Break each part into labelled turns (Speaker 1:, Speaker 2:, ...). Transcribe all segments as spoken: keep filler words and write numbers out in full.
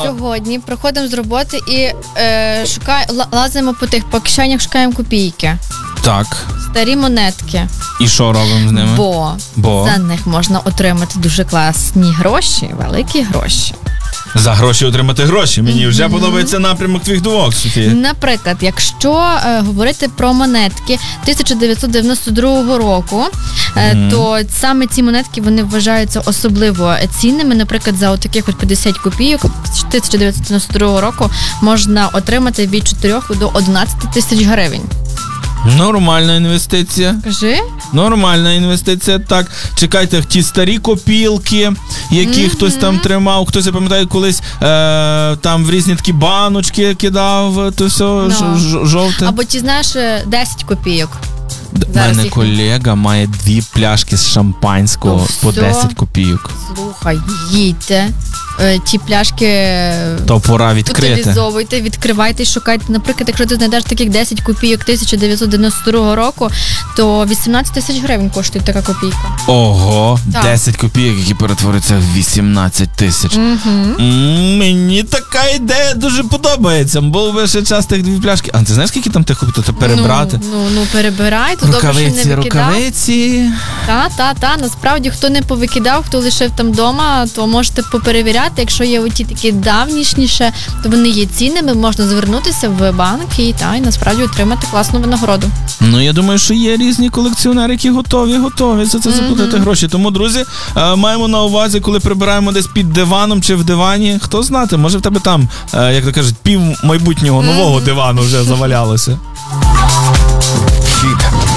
Speaker 1: сьогодні приходимо з роботи і е, шукає, лазимо по тих, по кишенях шукаємо копійки.
Speaker 2: Так.
Speaker 1: Старі монетки.
Speaker 2: І що робимо з ними?
Speaker 1: Бо, Бо за них можна отримати дуже класні гроші, великі гроші.
Speaker 2: За гроші отримати гроші. Мені mm-hmm. вже подобається напрямок твоїх думок, Софія.
Speaker 1: Наприклад, якщо е, говорити про монетки тисяча дев'ятсот дев'яносто другого року, е, mm-hmm. то саме ці монетки, вони вважаються особливо цінними. Наприклад, за таких от п'ятдесят копійок тисяча дев'ятсот дев'яносто другого року можна отримати від чотирьох до одинадцяти тисяч гривень.
Speaker 2: Нормальна інвестиція.
Speaker 1: Кажи.
Speaker 2: Нормальна інвестиція, так. Чекайте, ті старі копілки, які mm-hmm. хтось там тримав, хтось, я пам'ятаю, колись е, там в різні такі баночки кидав, то все no. ж, жовте.
Speaker 1: Або ті, знаєш, десять копійок.
Speaker 2: У мене їх... колега має дві пляшки з шампанського ну, по десять копійок.
Speaker 1: Слухай, їдьте. Ті пляшки
Speaker 2: то пора відкрити.
Speaker 1: Утилізовуйте, відкривайте і шукайте. Наприклад, якщо ти знайдеш таких десять копійок тисяча дев'ятсот дев'яносто другого року, то вісімнадцять тисяч гривень коштує така копійка.
Speaker 2: Ого, так. десять копійок, які перетворюються в вісімнадцять тисяч.
Speaker 1: Угу.
Speaker 2: Мені така ідея дуже подобається. Був би ще час тих дві пляшки. А ти знаєш, скільки там тих копійок? То перебрати?
Speaker 1: Ну, ну, ну перебирай, то
Speaker 2: рукавиці,
Speaker 1: добре, що не викидав.
Speaker 2: Рукавиці,
Speaker 1: Та, та, та. Насправді, хто не повикидав, хто лишив там вдома, то можете поперевіряти. Якщо є оті такі давнішніше, то вони є цінними, можна звернутися в банк і, та, і насправді отримати класну винагороду.
Speaker 2: Ну, я думаю, що є різні колекціонери, які готові, готові за це mm-hmm. заплатити гроші. Тому, друзі, маємо на увазі, коли прибираємо десь під диваном чи в дивані, хто знати, може в тебе там, як то кажуть, пів майбутнього нового mm-hmm. дивану вже завалялося.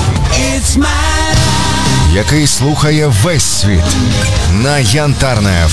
Speaker 3: Хіт, який слухає весь світ на Янтарне еф